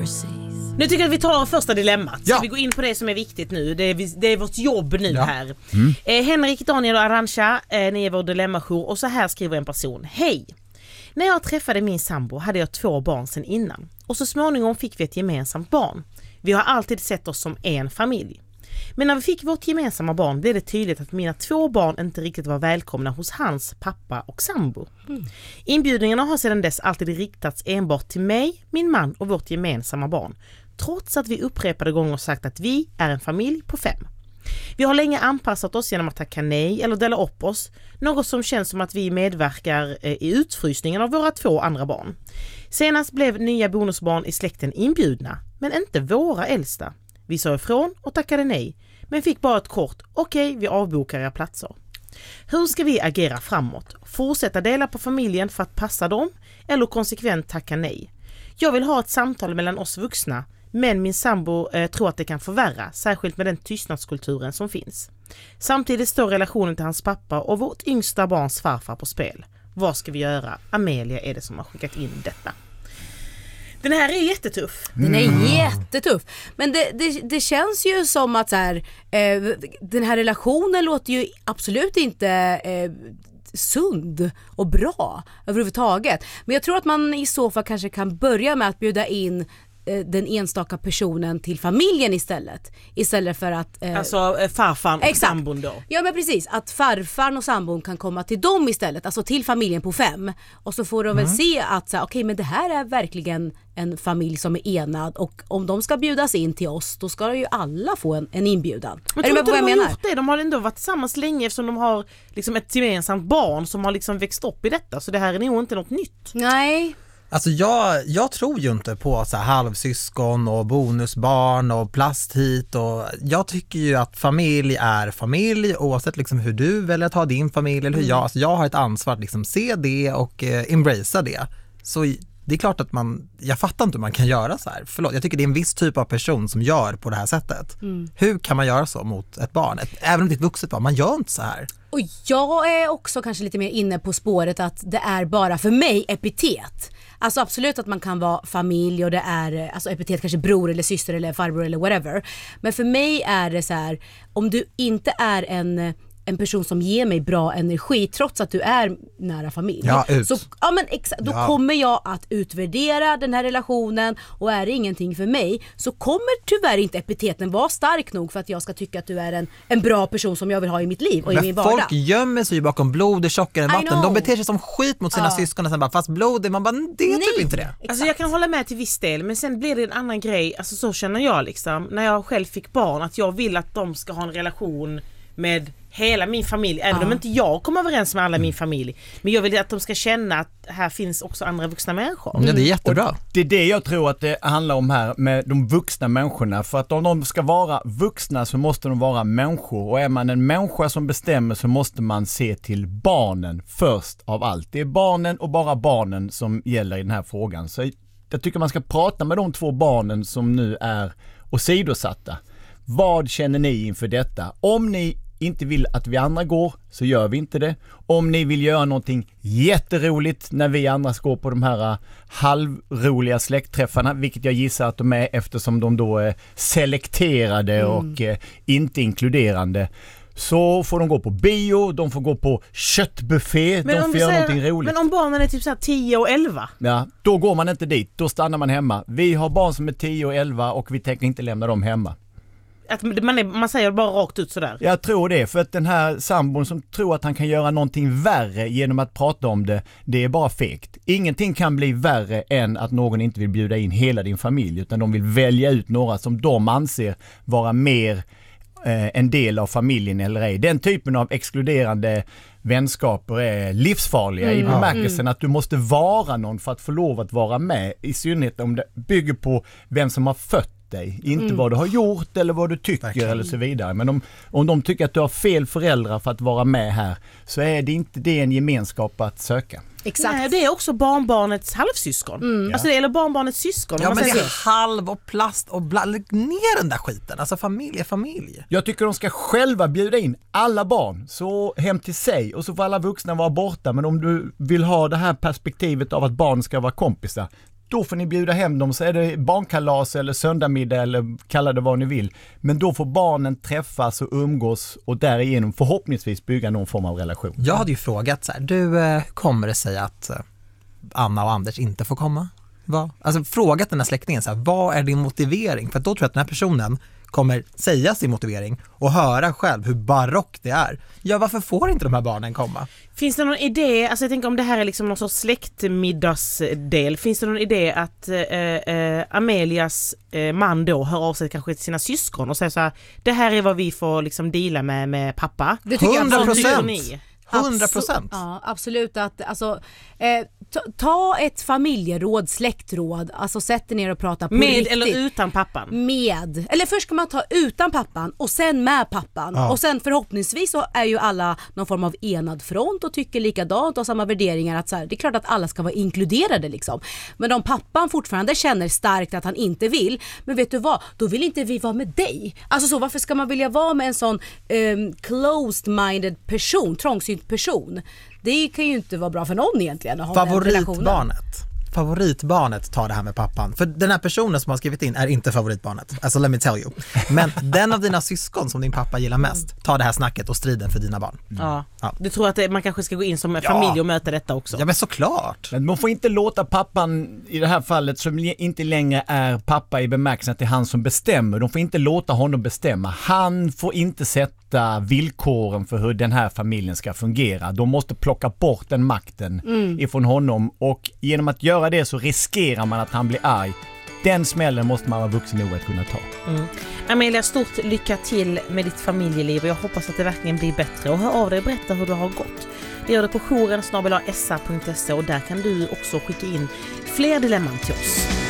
Nu tycker jag att vi tar första dilemmat. Ja. Så vi går in på det som är viktigt nu. Det är vårt jobb nu här. Henrik, Daniel och Arantxa, ni är vår dilemmajour. Och så här skriver en person. Hej! När jag träffade min sambo hade jag 2 barn sedan innan. Och så småningom fick vi ett gemensamt barn. Vi har alltid sett oss som en familj. Men när vi fick vårt gemensamma barn blev det tydligt att mina 2 barn inte riktigt var välkomna hos hans pappa och sambo. Inbjudningarna har sedan dess alltid riktats enbart till mig, min man och vårt gemensamma barn. Trots att vi upprepade gånger sagt att vi är en familj på 5. Vi har länge anpassat oss genom att tacka nej eller dela upp oss. Något som känns som att vi medverkar i utfrysningen av våra 2 andra barn. Senast blev nya bonusbarn i släkten inbjudna, men inte våra äldsta. Vi sa ifrån och tackade nej, men fick bara ett kort okej, vi avbokar era platser. Hur ska vi agera framåt? Fortsätta dela på familjen för att passa dem eller konsekvent tacka nej? Jag vill ha ett samtal mellan oss vuxna, men min sambo tror att det kan förvärra, särskilt med den tystnadskulturen som finns. Samtidigt står relationen till hans pappa och vårt yngsta barns farfar på spel. Vad ska vi göra? Amelia är det som har skickat in detta. Den här är jättetuff. Den är jättetuff. Men det känns ju som att så här, den här relationen låter ju absolut inte sund och bra överhuvudtaget. Men jag tror att man i så fall kanske kan börja med att bjuda in den enstaka personen till familjen istället för att alltså farfan och sambon då. Ja, men precis, att farfan och sambon kan komma till dem istället, alltså till familjen på 5, och så får de väl se att okej, men det här är verkligen en familj som är enad, och om de ska bjudas in till oss, då ska ju alla få en inbjudan. Men tror inte de har gjort det? De har ändå varit tillsammans länge, eftersom de har liksom ett gemensamt barn som har liksom växt upp i detta, så det här är nog inte något nytt. Nej. Alltså jag tror ju inte på så här halvsyskon och bonusbarn och plast hit, och jag tycker ju att familj är familj oavsett liksom hur du väljer att ha din familj eller hur jag har ett ansvar att liksom se det och embracea det. Så det är klart att jag fattar inte hur man kan göra så här. Förlåt, jag tycker det är en viss typ av person som gör på det här sättet. Hur kan man göra så mot ett barn? Även om det är ett vuxet barn, man gör inte så här. Och jag är också kanske lite mer inne på spåret att det är bara för mig epitet. Alltså absolut att man kan vara familj och det är alltså epitet, kanske bror eller syster eller farbror eller whatever. Men för mig är det så här, om du inte är en person som ger mig bra energi trots att du är nära familj. Så, då kommer jag att utvärdera den här relationen, och är det ingenting för mig så kommer tyvärr inte epiteten vara stark nog för att jag ska tycka att du är en bra person som jag vill ha i mitt liv och i min vardag. Folk gömmer sig ju bakom blod, tjockare än vatten. De beter sig som skit mot sina syskon och sen bara, fast blod, man bara, det är typ inte det. Alltså jag kan hålla med till viss del, men sen blir det en annan grej. Alltså så känner jag liksom, när jag själv fick barn, att jag vill att de ska ha en relation med hela min familj, även om inte jag kommer överens med alla min familj. Men jag vill att de ska känna att här finns också andra vuxna människor. Ja, det är jättebra. Och det är det jag tror att det handlar om här med de vuxna människorna. För att om de ska vara vuxna så måste de vara människor. Och är man en människa som bestämmer så måste man se till barnen först av allt. Det är barnen och bara barnen som gäller i den här frågan. Så jag tycker man ska prata med de 2 barnen som nu är åsidosatta. Vad känner ni inför detta? Om ni inte vill att vi andra går så gör vi inte det. Om ni vill göra någonting jätteroligt när vi andra går på de här halvroliga släktträffarna, vilket jag gissar att de är eftersom de då är selekterade och inte inkluderande, så får de gå på bio, de får gå på köttbuffé, de får göra någonting roligt. Men om barnen är typ så här 10 och 11? Ja, då går man inte dit, då stannar man hemma. Vi har barn som är 10 och 11 och vi tänker inte lämna dem hemma. Att man säger bara rakt ut sådär. Jag tror det, för att den här sambon som tror att han kan göra någonting värre genom att prata om det, det är bara fegt. Ingenting kan bli värre än att någon inte vill bjuda in hela din familj, utan de vill välja ut några som de anser vara mer en del av familjen eller ej. Den typen av exkluderande vänskaper är livsfarliga i bemärkelsen att du måste vara någon för att få lov att vara med, i synnerhet om det bygger på vem som har fött dig, inte vad du har gjort eller vad du tycker eller så vidare. Men om de tycker att du har fel föräldrar för att vara med här, så är det inte det en gemenskap att söka. Exakt. Nej, det är också barnbarnets halvsyskon. Alltså det är barnbarnets syskon. Ja, men det är halv och plast och lägg ner den där skiten. Alltså familj är familj. Jag tycker de ska själva bjuda in alla barn så hem till sig, och så får alla vuxna vara borta. Men om du vill ha det här perspektivet av att barn ska vara kompisar, då får ni bjuda hem dem, så är det barnkalas eller söndagmiddag eller kalla det vad ni vill. Men då får barnen träffas och umgås och därigenom förhoppningsvis bygga någon form av relation. Jag hade ju frågat så här, hur kommer det sig att Anna och Anders inte får komma? Alltså frågat den här släktingen så här, vad är din motivering? För då tror jag att den här personen kommer säga sin motivering och höra själv hur barock det är. Ja, varför får inte de här barnen komma? Finns det någon idé, alltså jag tänker om det här är liksom någon sorts släktmiddagsdel, finns det någon idé att Amelias man då hör av sig kanske till sina syskon och säger så här, det här är vad vi får liksom deala med pappa? Det tycker 100%. 100%. Ja, absolut. Att, alltså, ta ett familjeråd, släktråd, alltså sätt er ner och prata på med riktigt. eller utan pappan? Med. Eller först ska man ta utan pappan och sen med pappan. Ja. Och sen förhoppningsvis så är ju alla någon form av enad front och tycker likadant och samma värderingar. Att så här, det är klart att alla ska vara inkluderade liksom. Men om pappan fortfarande känner starkt att han inte vill, men vet du vad, då vill inte vi vara med dig. Alltså så, varför ska man vilja vara med en sån closed-minded person, trångsynt person? Det kan ju inte vara bra för någon egentligen att ha den relationen. Favoritbarnet tar det här med pappan. För den här personen som har skrivit in är inte favoritbarnet. Alltså let me tell you. Men den av dina syskon som din pappa gillar mest tar det här snacket och striden för dina barn. Ja. Du tror att man kanske ska gå in som familj och möta detta också? Ja, men såklart. Men man får inte låta pappan i det här fallet, som inte längre är pappa i bemärkelsen att det är han som bestämmer. De får inte låta honom bestämma. Han får inte sätta villkoren för hur den här familjen ska fungera. De måste plocka bort den makten ifrån honom, och genom att göra det så riskerar man att han blir arg. Den smällen måste man vara vuxen nog att kunna ta. Amelia, stort lycka till med ditt familjeliv och jag hoppas att det verkligen blir bättre. Och hör av dig och berätta hur det har gått. Det gör det på jouren@sa.se och där kan du också skicka in fler dilemman till oss.